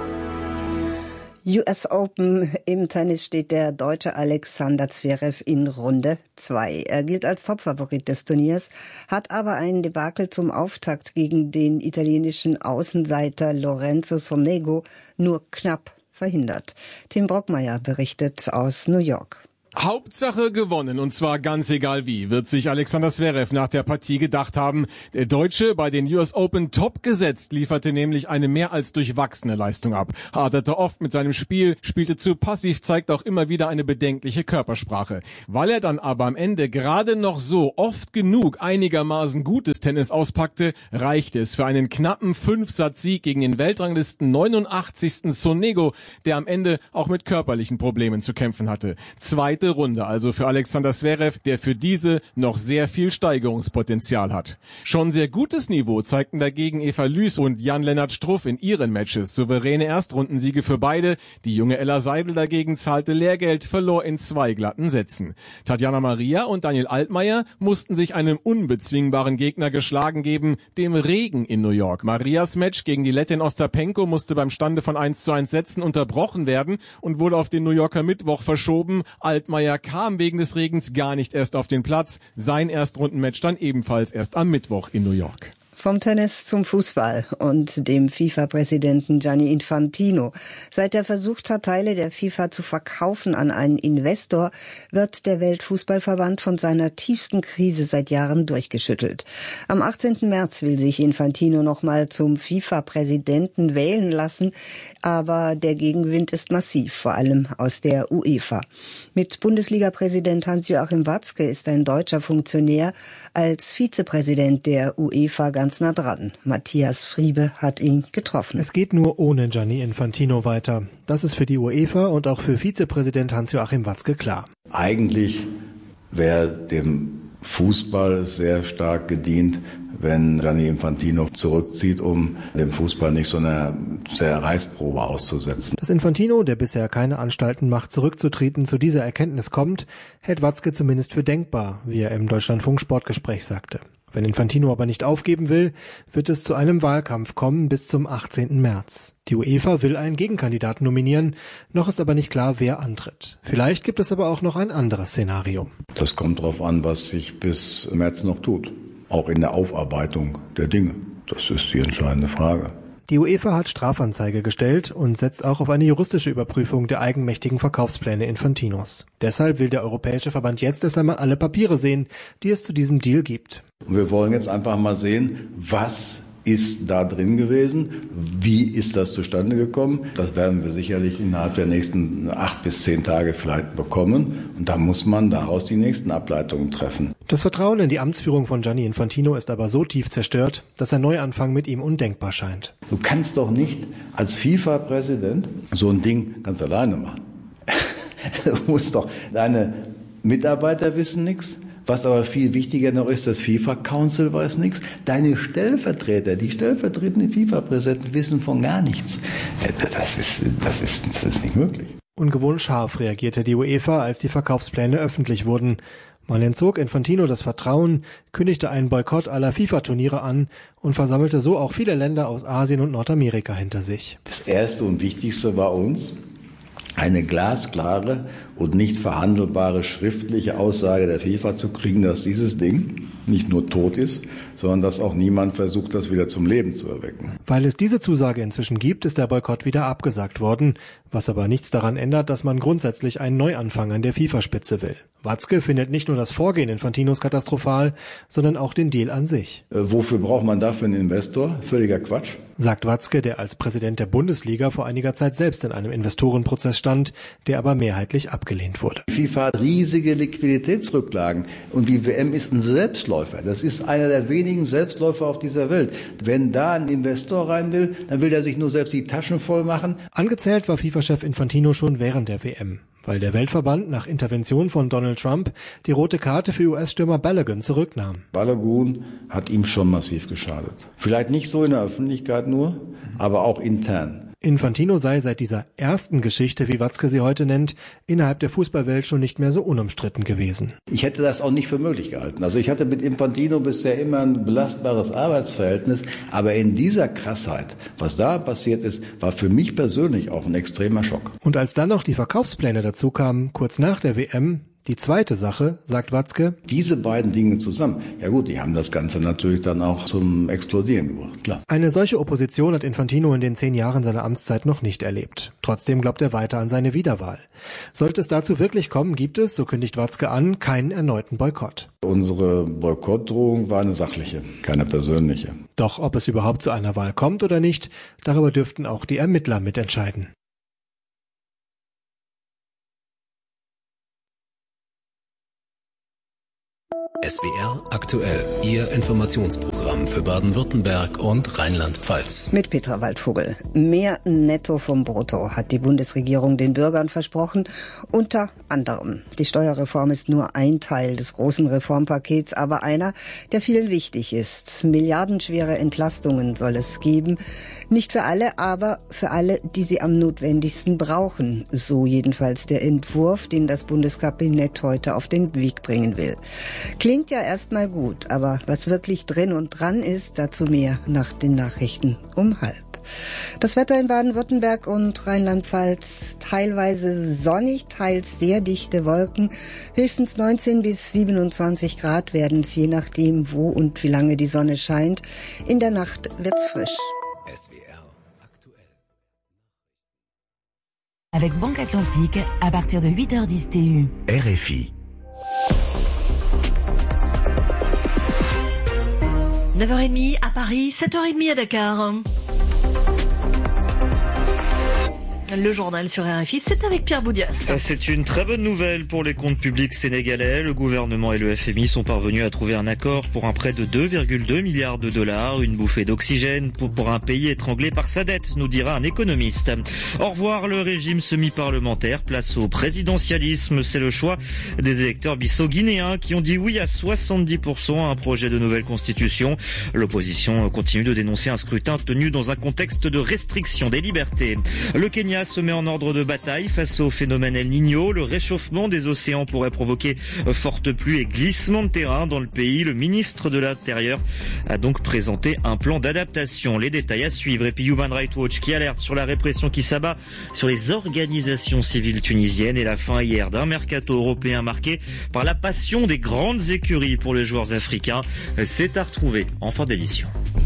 U S Open, im Tennis steht der Deutsche Alexander Zverev in Runde zwei. Er gilt als Topfavorit des Turniers, hat aber einen Debakel zum Auftakt gegen den italienischen Außenseiter Lorenzo Sonego nur knapp verhindert. Tim Brockmeier berichtet aus New York. Hauptsache gewonnen, und zwar ganz egal wie, wird sich Alexander Zverev nach der Partie gedacht haben. Der Deutsche, bei den U S Open top gesetzt, lieferte nämlich eine mehr als durchwachsene Leistung ab. Haderte oft mit seinem Spiel, spielte zu passiv, zeigt auch immer wieder eine bedenkliche Körpersprache. Weil er dann aber am Ende gerade noch so oft genug einigermaßen gutes Tennis auspackte, reichte es für einen knappen Fünf-Satz-Sieg gegen den Weltranglisten neunundachtzigsten Sonego, der am Ende auch mit körperlichen Problemen zu kämpfen hatte. Zweite Runde also für Alexander Zverev, der für diese noch sehr viel Steigerungspotenzial hat. Schon sehr gutes Niveau zeigten dagegen Eva Lüß und Jan-Lennart Struff in ihren Matches. Souveräne Erstrundensiege für beide. Die junge Ella Seidel dagegen zahlte Lehrgeld, verlor in zwei glatten Sätzen. Tatjana Maria und Daniel Altmaier mussten sich einem unbezwingbaren Gegner geschlagen geben, dem Regen in New York. Marias Match gegen die Lettin Ostapenko musste beim Stande von eins zu eins Sätzen unterbrochen werden und wurde auf den New Yorker Mittwoch verschoben. Altmaier kam wegen des Regens gar nicht erst auf den Platz. Sein Erstrundenmatch dann ebenfalls erst am Mittwoch in New York. Vom Tennis zum Fußball und dem FIFA-Präsidenten Gianni Infantino. Seit er versucht hat, Teile der FIFA zu verkaufen an einen Investor, wird der Weltfußballverband von seiner tiefsten Krise seit Jahren durchgeschüttelt. Am achtzehnten März will sich Infantino nochmal zum FIFA-Präsidenten wählen lassen, aber der Gegenwind ist massiv, vor allem aus der UEFA. Mit Bundesliga-Präsident Hans-Joachim Watzke ist ein deutscher Funktionär als Vizepräsident der UEFA ganz nah dran. Matthias Friebe hat ihn getroffen. Es geht nur ohne Gianni Infantino weiter. Das ist für die UEFA und auch für Vizepräsident Hans-Joachim Watzke klar. Eigentlich wäre dem Fußball sehr stark gedient, wenn Gianni Infantino zurückzieht, um dem Fußball nicht so eine Zerreißprobe auszusetzen. Dass Infantino, der bisher keine Anstalten macht, zurückzutreten, zu dieser Erkenntnis kommt, hält Watzke zumindest für denkbar, wie er im Deutschlandfunk-Sportgespräch sagte. Wenn Infantino aber nicht aufgeben will, wird es zu einem Wahlkampf kommen bis zum achtzehnten März. Die UEFA will einen Gegenkandidaten nominieren, noch ist aber nicht klar, wer antritt. Vielleicht gibt es aber auch noch ein anderes Szenario. Das kommt darauf an, was sich bis März noch tut, auch in der Aufarbeitung der Dinge. Das ist die entscheidende Frage. Die UEFA hat Strafanzeige gestellt und setzt auch auf eine juristische Überprüfung der eigenmächtigen Verkaufspläne Infantinos. Deshalb will der Europäische Verband jetzt erst einmal alle Papiere sehen, die es zu diesem Deal gibt. Wir wollen jetzt einfach mal sehen, was ist da drin gewesen, wie ist das zustande gekommen. Das werden wir sicherlich innerhalb der nächsten acht bis zehn Tage vielleicht bekommen. Und da muss man daraus die nächsten Ableitungen treffen. Das Vertrauen in die Amtsführung von Gianni Infantino ist aber so tief zerstört, dass ein Neuanfang mit ihm undenkbar scheint. Du kannst doch nicht als FIFA-Präsident so ein Ding ganz alleine machen. Du musst doch, deine Mitarbeiter wissen nichts. Was aber viel wichtiger noch ist, das FIFA-Council weiß nichts. Deine Stellvertreter, die stellvertretenden FIFA-Präsidenten wissen von gar nichts. Das ist, das ist, das ist nicht möglich. Ungewohnt scharf reagierte die UEFA, als die Verkaufspläne öffentlich wurden. Man entzog Infantino das Vertrauen, kündigte einen Boykott aller FIFA-Turniere an und versammelte so auch viele Länder aus Asien und Nordamerika hinter sich. Das Erste und Wichtigste war uns, eine glasklare und nicht verhandelbare schriftliche Aussage der FIFA zu kriegen, dass dieses Ding nicht nur tot ist, sondern dass auch niemand versucht, das wieder zum Leben zu erwecken. Weil es diese Zusage inzwischen gibt, ist der Boykott wieder abgesagt worden, was aber nichts daran ändert, dass man grundsätzlich einen Neuanfang an der FIFA-Spitze will. Watzke findet nicht nur das Vorgehen Infantinos katastrophal, sondern auch den Deal an sich. Äh, wofür braucht man dafür einen Investor? Völliger Quatsch. Sagt Watzke, der als Präsident der Bundesliga vor einiger Zeit selbst in einem Investorenprozess stand, der aber mehrheitlich abgelehnt wurde. Die FIFA hat riesige Liquiditätsrücklagen und die W M ist ein Selbstläufer. Das ist einer der wenigen Selbstläufer auf dieser Welt. Wenn da ein Investor rein will, dann will er sich nur selbst die Taschen voll machen. Angezählt war FIFA-Chef Infantino schon während der W M, weil der Weltverband nach Intervention von Donald Trump die rote Karte für U S-Stürmer Balogun zurücknahm. Balogun hat ihm schon massiv geschadet. Vielleicht nicht so in der Öffentlichkeit nur, aber auch intern. Infantino sei seit dieser ersten Geschichte, wie Watzke sie heute nennt, innerhalb der Fußballwelt schon nicht mehr so unumstritten gewesen. Ich hätte das auch nicht für möglich gehalten. Also ich hatte mit Infantino bisher immer ein belastbares Arbeitsverhältnis, aber in dieser Krassheit, was da passiert ist, war für mich persönlich auch ein extremer Schock. Und als dann noch die Verkaufspläne dazu kamen, kurz nach der W M, Die zweite Sache, sagt Watzke, diese beiden Dinge zusammen, ja gut, die haben das Ganze natürlich dann auch zum Explodieren gebracht, klar. Eine solche Opposition hat Infantino in den zehn Jahren seiner Amtszeit noch nicht erlebt. Trotzdem glaubt er weiter an seine Wiederwahl. Sollte es dazu wirklich kommen, gibt es, so kündigt Watzke an, keinen erneuten Boykott. Unsere Boykottdrohung war eine sachliche, keine persönliche. Doch ob es überhaupt zu einer Wahl kommt oder nicht, darüber dürften auch die Ermittler mitentscheiden. S W R aktuell, Ihr Informationsprogramm für Baden-Württemberg und Rheinland-Pfalz. Mit Petra Waldvogel. Mehr Netto vom Brutto hat die Bundesregierung den Bürgern versprochen. Unter anderem. Die Steuerreform ist nur ein Teil des großen Reformpakets, aber einer, der vielen wichtig ist. Milliardenschwere Entlastungen soll es geben. Nicht für alle, aber für alle, die sie am notwendigsten brauchen. So jedenfalls der Entwurf, den das Bundeskabinett heute auf den Weg bringen will. Klingt ja erstmal gut, aber was wirklich drin und dran ist, dazu mehr nach den Nachrichten um halb. Das Wetter in Baden-Württemberg und Rheinland-Pfalz teilweise sonnig, teils sehr dichte Wolken. Höchstens neunzehn bis siebenundzwanzig Grad werden es, je nachdem wo und wie lange die Sonne scheint. In der Nacht wird's frisch. S W R aktuell. Avec Banque Atlantique, à partir de huit heures dix T U. R F I. neuf heures trente à Paris, sept heures trente à Dakar. Le journal sur R F I, c'est avec Pierre Boudias. C'est une très bonne nouvelle pour les comptes publics sénégalais. Le gouvernement et le F M I sont parvenus à trouver un accord pour un prêt de deux virgule deux milliards de dollars, une bouffée d'oxygène pour, pour un pays étranglé par sa dette, nous dira un économiste. Au revoir le régime semi-parlementaire, place au présidentialisme. C'est le choix des électeurs bissau-guinéens qui ont dit oui à soixante-dix pour cent à un projet de nouvelle constitution. L'opposition continue de dénoncer un scrutin tenu dans un contexte de restriction des libertés. Le Kenya se met en ordre de bataille face au phénomène El Niño. Le réchauffement des océans pourrait provoquer fortes pluies et glissements de terrain dans le pays. Le ministre de l'Intérieur a donc présenté un plan d'adaptation. Les détails à suivre. Et puis Human Rights Watch qui alerte sur la répression qui s'abat sur les organisations civiles tunisiennes et la fin hier d'un mercato européen marqué par la passion des grandes écuries pour les joueurs africains. C'est à retrouver en fin d'édition.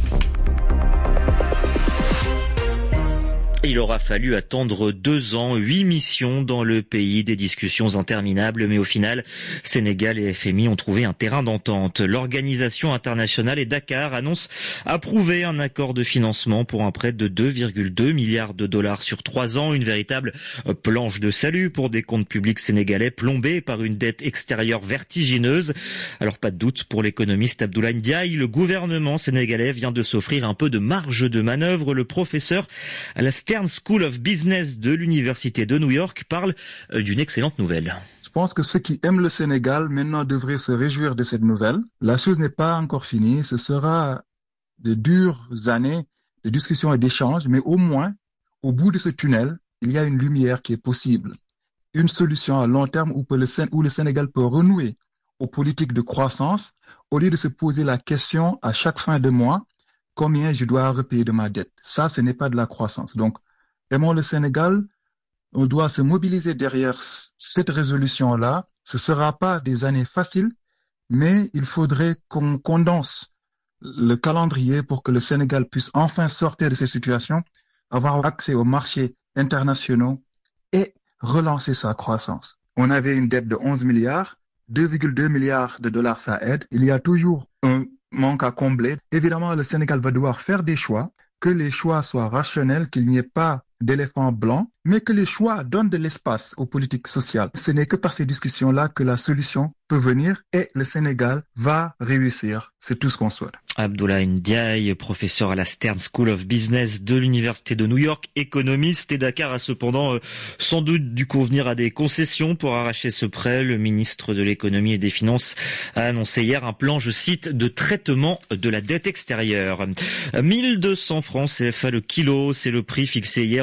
Il aura fallu attendre deux ans, huit missions dans le pays, des discussions interminables, mais au final, Sénégal et F M I ont trouvé un terrain d'entente. L'organisation internationale et Dakar annoncent approuver un accord de financement pour un prêt de deux virgule deux milliards de dollars sur trois ans, une véritable planche de salut pour des comptes publics sénégalais plombés par une dette extérieure vertigineuse. Alors pas de doute pour l'économiste Abdoulaye Ndiaye, le gouvernement sénégalais vient de s'offrir un peu de marge de manœuvre. Le professeur à la Stern School of Business de l'Université de New York parle d'une excellente nouvelle. Je pense que ceux qui aiment le Sénégal maintenant devraient se réjouir de cette nouvelle. La chose n'est pas encore finie, ce sera de dures années de discussions et d'échanges, mais au moins, au bout de ce tunnel, il y a une lumière qui est possible. Une solution à long terme où le Sénégal peut renouer aux politiques de croissance au lieu de se poser la question à chaque fin de mois combien je dois repayer de ma dette. Ça, ce n'est pas de la croissance. Donc, aimons le Sénégal, on doit se mobiliser derrière cette résolution-là. Ce ne sera pas des années faciles, mais il faudrait qu'on condense le calendrier pour que le Sénégal puisse enfin sortir de ces situations, avoir accès aux marchés internationaux et relancer sa croissance. On avait une dette de onze milliards, deux virgule deux milliards de dollars, ça aide. Il y a toujours un manque à combler. Évidemment, le Sénégal va devoir faire des choix, que les choix soient rationnels, qu'il n'y ait pas d'éléphant blanc, mais que les choix donnent de l'espace aux politiques sociales. Ce n'est que par ces discussions-là que la solution peut venir et le Sénégal va réussir. C'est tout ce qu'on souhaite. Abdoulaye Ndiaye, professeur à la Stern School of Business de l'Université de New York, économiste, et Dakar a cependant euh, sans doute dû convenir à des concessions pour arracher ce prêt. Le ministre de l'économie et des finances a annoncé hier un plan, je cite, de traitement de la dette extérieure. mille deux cents francs C F A le kilo, c'est le prix fixé hier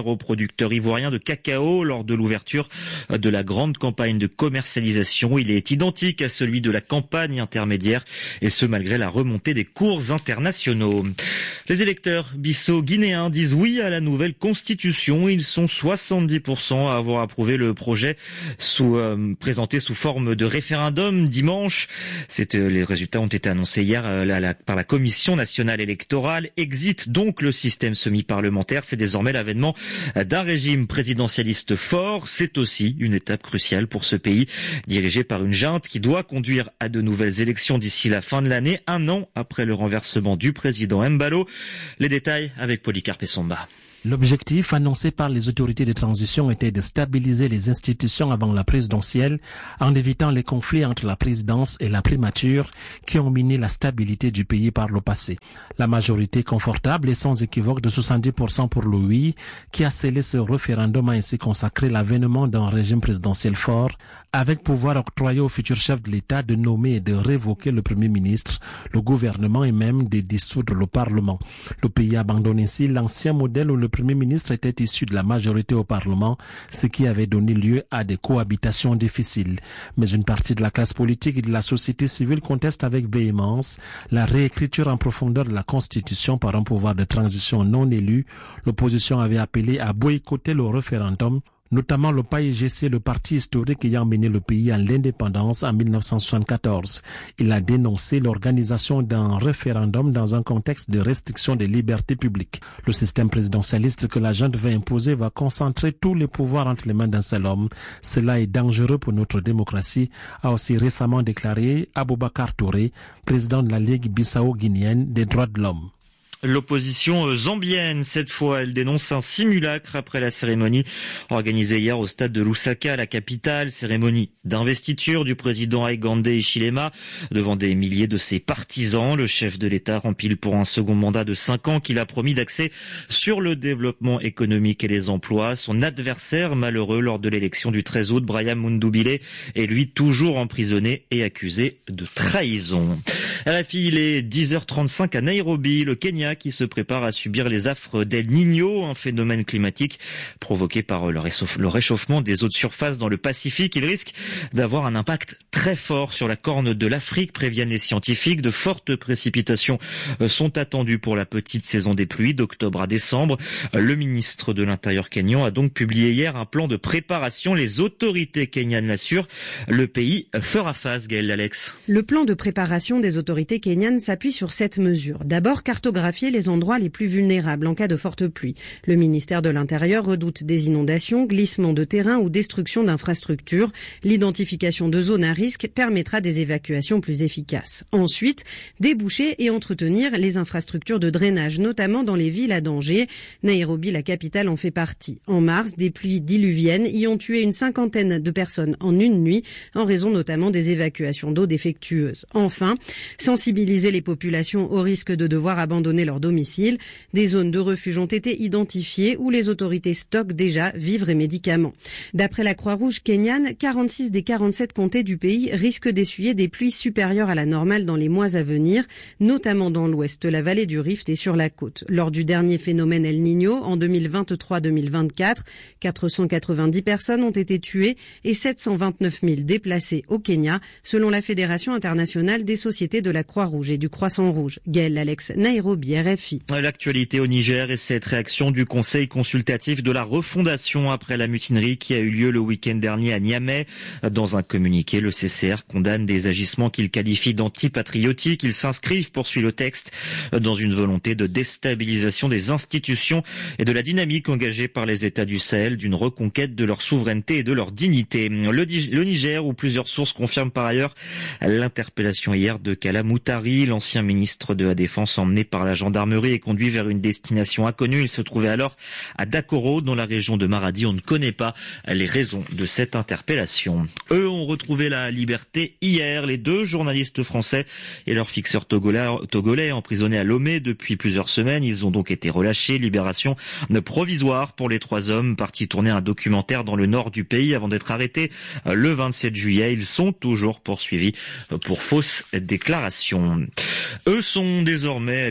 aux producteurs ivoiriens de cacao lors de l'ouverture de la grande campagne de commercialisation. Il est identique à celui de la campagne intermédiaire, et ce malgré la remontée des cours internationaux. Les électeurs bissau-guinéens disent oui à la nouvelle constitution. Ils sont soixante-dix pour cent à avoir approuvé le projet sous, euh, présenté sous forme de référendum dimanche. C'est, euh, les résultats ont été annoncés hier euh, la, la, par la Commission nationale électorale. Exit donc le système semi-parlementaire. C'est désormais l'avènement d'un régime présidentialiste fort. C'est aussi une étape cruciale pour ce pays, dirigé par une junte qui doit conduire à de nouvelles élections d'ici la fin de l'année, un an après le renversement du président Embalo. Les détails avec Polycarpe Somba. L'objectif annoncé par les autorités de transition était de stabiliser les institutions avant la présidentielle en évitant les conflits entre la présidence et la primature qui ont miné la stabilité du pays par le passé. La majorité confortable et sans équivoque de soixante-dix pour cent pour le oui qui a scellé ce référendum a ainsi consacré l'avènement d'un régime présidentiel fort avec pouvoir octroyé au futur chef de l'État de nommer et de révoquer le Premier ministre, le gouvernement et même de dissoudre le Parlement. Le pays abandonne ainsi l'ancien modèle où le Premier ministre était issu de la majorité au Parlement, ce qui avait donné lieu à des cohabitations difficiles. Mais une partie de la classe politique et de la société civile conteste avec véhémence la réécriture en profondeur de la Constitution par un pouvoir de transition non élu. L'opposition avait appelé à boycotter le référendum, notamment le P A I G C, le parti historique ayant mené le pays à l'indépendance en mille neuf cent soixante-quatorze. Il a dénoncé l'organisation d'un référendum dans un contexte de restriction des libertés publiques. Le système présidentialiste que la junte veut imposer va concentrer tous les pouvoirs entre les mains d'un seul homme. Cela est dangereux pour notre démocratie, a aussi récemment déclaré Aboubacar Touré, président de la Ligue bissau-guinéenne des droits de l'homme. L'opposition zambienne, cette fois, elle dénonce un simulacre après la cérémonie organisée hier au stade de Lusaka, la capitale, cérémonie d'investiture du président Hakainde Hichilema devant des milliers de ses partisans. Le chef de l'État rempile pour un second mandat de cinq ans qu'il a promis d'axer sur le développement économique et les emplois. Son adversaire malheureux lors de l'élection du treize août, Brian Mundubile, est lui toujours emprisonné et accusé de trahison. R F I, il est dix heures trente-cinq à Nairobi, le Kenya qui se prépare à subir les affres d'El Niño, un phénomène climatique provoqué par le réchauffement des eaux de surface dans le Pacifique. Il risque d'avoir un impact très fort sur la corne de l'Afrique, préviennent les scientifiques. De fortes précipitations sont attendues pour la petite saison des pluies d'octobre à décembre. Le ministre de l'Intérieur kényan a donc publié hier un plan de préparation. Les autorités kenyanes l'assurent, le pays fera face. Gaël Alex. Le plan de préparation des autorités kenyanes s'appuie sur cette mesure. D'abord, cartographier les endroits les plus vulnérables en cas de forte pluie. Le ministère de l'Intérieur redoute des inondations, glissements de terrain ou destruction d'infrastructures. L'identification de zones à risque permettra des évacuations plus efficaces. Ensuite, déboucher et entretenir les infrastructures de drainage, notamment dans les villes à danger. Nairobi, la capitale, en fait partie. En mars, des pluies diluviennes y ont tué une cinquantaine de personnes en une nuit, en raison notamment des évacuations d'eau défectueuses. Enfin, sensibiliser les populations au risque de devoir abandonner leur domicile. Des zones de refuge ont été identifiées où les autorités stockent déjà vivres et médicaments. D'après la Croix-Rouge kenyane, quarante-six des quarante-sept comtés du pays risquent d'essuyer des pluies supérieures à la normale dans les mois à venir, notamment dans l'ouest, la vallée du Rift et sur la côte. Lors du dernier phénomène El Niño, en deux mille vingt-trois deux mille vingt-quatre, quatre cent quatre-vingt-dix personnes ont été tuées et sept cent vingt-neuf mille déplacées au Kenya, selon la Fédération internationale des sociétés de la Croix-Rouge et du Croissant-Rouge. Gaël Alex, Nairobi, R F I. L'actualité au Niger et cette réaction du Conseil consultatif de la refondation après la mutinerie qui a eu lieu le week-end dernier à Niamey. Dans un communiqué, le C C R condamne des agissements qu'il qualifie d'antipatriotiques. Ils s'inscrivent, poursuit le texte, dans une volonté de déstabilisation des institutions et de la dynamique engagée par les États du Sahel d'une reconquête de leur souveraineté et de leur dignité. Le, le Niger, où plusieurs sources confirment par ailleurs l'interpellation hier de Kala Moutari, l'ancien ministre de la Défense emmené par la gendarmerie et conduit vers une destination inconnue. Il se trouvait alors à Dakoro, dans la région de Maradi. On ne connaît pas les raisons de cette interpellation. Eux ont retrouvé la liberté hier. Les deux journalistes français et leur fixeur togolais, togolais emprisonnés à Lomé depuis plusieurs semaines. Ils ont donc été relâchés. Libération provisoire pour les trois hommes partis tourner un documentaire dans le nord du pays avant d'être arrêtés le vingt-sept juillet. Ils sont toujours poursuivis pour fausses déclarations. Eux sont désormais habitués aux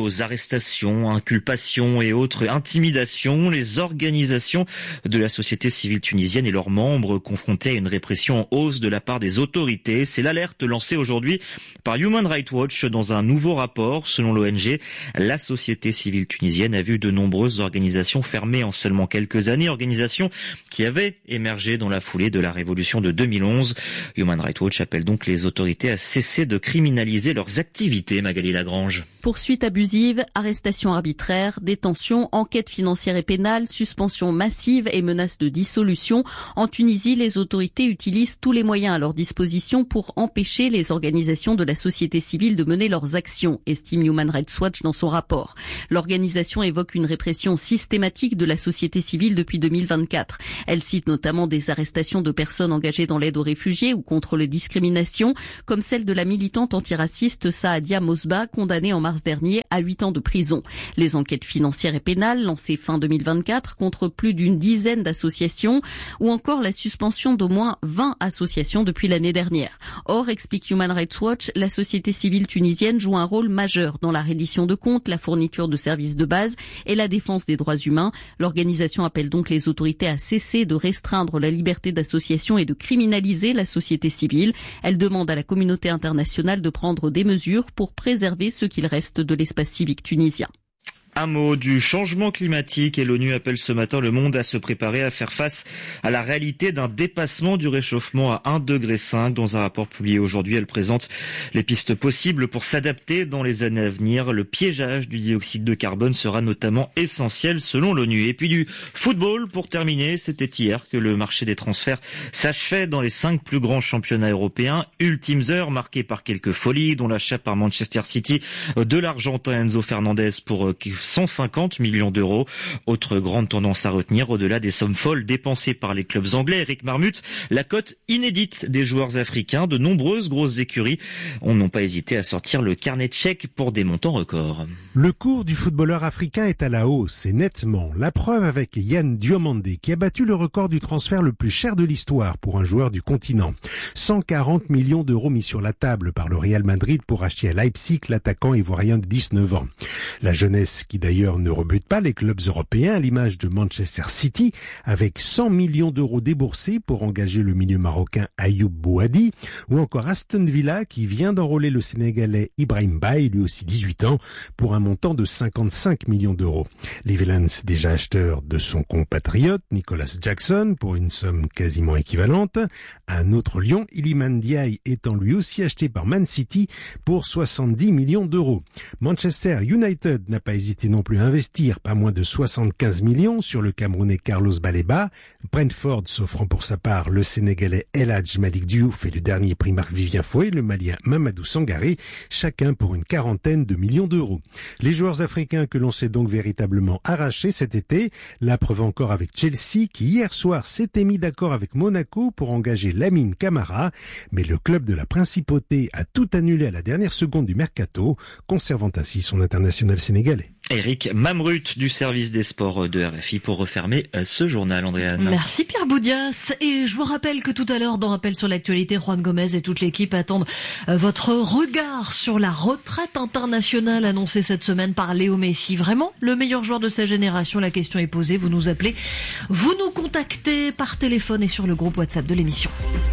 aux arrestations, inculpations et autres intimidations. Les organisations de la société civile tunisienne et leurs membres confrontés à une répression en hausse de la part des autorités. C'est l'alerte lancée aujourd'hui par Human Rights Watch dans un nouveau rapport. Selon l'O N G, la société civile tunisienne a vu de nombreuses organisations fermées en seulement quelques années, organisations qui avaient émergé dans la foulée de la révolution de deux mille onze. Human Rights Watch appelle donc les autorités à cesser de criminaliser leurs activités. Magali Lagrange. Poursuites abusives, arrestations arbitraires, détentions, enquêtes financières et pénales, suspensions massives et menaces de dissolution. En Tunisie, les autorités utilisent tous les moyens à leur disposition pour empêcher les organisations de la société civile de mener leurs actions, estime Human Rights Watch dans son rapport. L'organisation évoque une répression systématique de la société civile depuis deux mille vingt-quatre. Elle cite notamment des arrestations de personnes engagées dans l'aide aux réfugiés ou contre les discriminations, comme celle de la militante antiraciste Saadia Mosba, condamnée en mars dernier à huit ans de prison. Les enquêtes financières et pénales lancées fin deux mille vingt-quatre contre plus d'une dizaine d'associations ou encore la suspension d'au moins vingt associations depuis l'année dernière. Or, explique Human Rights Watch, la société civile tunisienne joue un rôle majeur dans la reddition de comptes, la fourniture de services de base et la défense des droits humains. L'organisation appelle donc les autorités à cesser de restreindre la liberté d'association et de criminaliser la société civile. Elle demande à la communauté internationale de prendre des mesures pour préserver ce qu'il reste de l'espace civique tunisien. Un mot du changement climatique et l'ONU appelle ce matin le monde à se préparer à faire face à la réalité d'un dépassement du réchauffement à un degré cinq. Dans un rapport publié aujourd'hui, elle présente les pistes possibles pour s'adapter dans les années à venir. Le piégeage du dioxyde de carbone sera notamment essentiel selon l'ONU. Et puis du football pour terminer, c'était hier que le marché des transferts s'achevait dans les cinq plus grands championnats européens. Ultimes heures marquées par quelques folies, dont l'achat par Manchester City de l'Argentin Enzo Fernandez pour cent cinquante millions d'euros. Autre grande tendance à retenir, au-delà des sommes folles dépensées par les clubs anglais, Eric Marmut, la cote inédite des joueurs africains. De nombreuses grosses écuries n'ont pas hésité à sortir le carnet de chèques pour des montants records. Le cours du footballeur africain est à la hausse et nettement. La preuve avec Yann Diomandé qui a battu le record du transfert le plus cher de l'histoire pour un joueur du continent. cent quarante millions d'euros mis sur la table par le Real Madrid pour acheter à Leipzig l'attaquant ivoirien de dix-neuf ans. La jeunesse qui d'ailleurs ne rebute pas les clubs européens à l'image de Manchester City avec cent millions d'euros déboursés pour engager le milieu marocain Ayoub Bouhadi ou encore Aston Villa qui vient d'enrôler le Sénégalais Ibrahim Baye, lui aussi dix-huit ans, pour un montant de cinquante-cinq millions d'euros. Les Villains déjà acheteurs de son compatriote Nicolas Jackson pour une somme quasiment équivalente. Un autre Lion, Iliman Ndiaye, étant lui aussi acheté par Man City pour soixante-dix millions d'euros. Manchester United n'a pas hésité non plus à investir pas moins de soixante-quinze millions sur le Camerounais Carlos Baleba. Brentford s'offrant pour sa part le Sénégalais El Hadj Malick Diouf et le dernier Primark Vivien Foé, le Malien Mamadou Sangaré, chacun pour une quarantaine de millions d'euros. Les joueurs africains que l'on s'est donc véritablement arrachés cet été, la preuve encore avec Chelsea qui hier soir s'était mis d'accord avec Monaco pour engager Lamine Camara, mais le club de la Principauté a tout annulé à la dernière seconde du mercato, conservant ainsi son international sénégalais. Eric Mamrut du service des sports de R F I pour refermer ce journal, Andréane. Merci Pierre Boudias. Et je vous rappelle que tout à l'heure, dans Rappel sur l'actualité, Juan Gomez et toute l'équipe attendent votre regard sur la retraite internationale annoncée cette semaine par Léo Messi. Vraiment, le meilleur joueur de sa génération. La question est posée. Vous nous appelez, vous nous contactez par téléphone et sur le groupe WhatsApp de l'émission.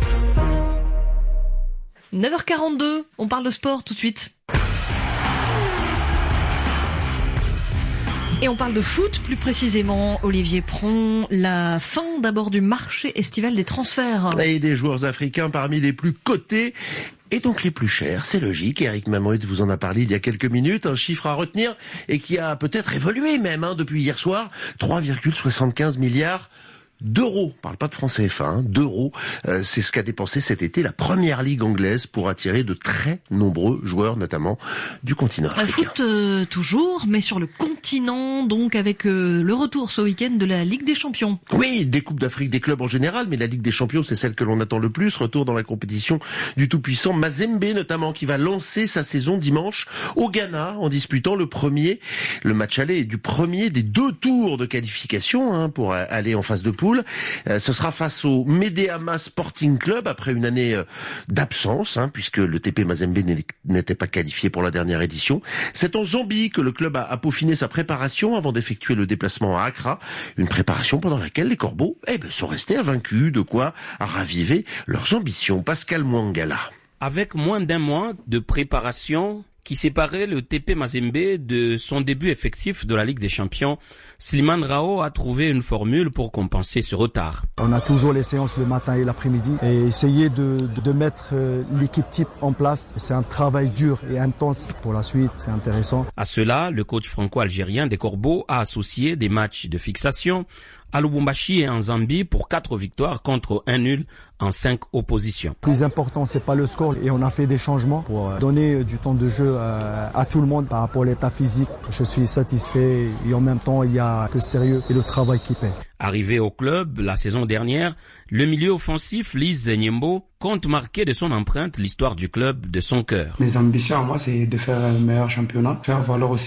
neuf heures quarante-deux, on parle de sport tout de suite. Et on parle de foot, plus précisément, Olivier Pron, la fin d'abord du marché estival des transferts. Et des joueurs africains parmi les plus cotés et donc les plus chers, c'est logique. Eric Mamrut vous en a parlé il y a quelques minutes, un chiffre à retenir et qui a peut-être évolué même hein, depuis hier soir, trois virgule soixante-quinze milliards d'euros, on parle pas de francs C F A, hein, d'euros, euh, c'est ce qu'a dépensé cet été la première ligue anglaise pour attirer de très nombreux joueurs, notamment du continent africain. Un foot euh, toujours, mais sur le continent, donc avec euh, le retour ce week-end de la Ligue des Champions. Oui, des Coupes d'Afrique des clubs en général, mais la Ligue des Champions, c'est celle que l'on attend le plus. Retour dans la compétition du tout-puissant Mazembe, notamment, qui va lancer sa saison dimanche au Ghana, en disputant le premier, le match aller du premier des deux tours de qualification hein, pour aller en phase de poule. poule. Euh, ce sera face au Medeama Sporting Club après une année euh, d'absence, hein, puisque le T P Mazembe n'était pas qualifié pour la dernière édition. C'est en Zambie que le club a, a peaufiné sa préparation avant d'effectuer le déplacement à Accra. Une préparation pendant laquelle les Corbeaux eh ben, sont restés invaincus, de quoi raviver leurs ambitions. Pascal Mwangala. Avec moins d'un mois de préparation qui séparait le T P Mazembe de son début effectif de la Ligue des Champions, Slimane Rao a trouvé une formule pour compenser ce retard. On a toujours les séances le matin et l'après-midi et essayer de, de, de mettre l'équipe type en place. C'est un travail dur et intense pour la suite, c'est intéressant. À cela, le coach franco-algérien des Corbeaux a associé des matchs de fixation à Lubumbashi et en Zambie pour quatre victoires contre un nul en cinq oppositions. Le plus important, c'est pas le score et on a fait des changements pour donner du temps de jeu à, à tout le monde par rapport à l'état physique. Je suis satisfait et en même temps, il y a que le sérieux et le travail qui paie. Arrivé au club la saison dernière, le milieu offensif Lise Nyembo compte marquer de son empreinte l'histoire du club de son cœur. Mes ambitions à moi, c'est de faire le meilleur championnat, faire valoir aussi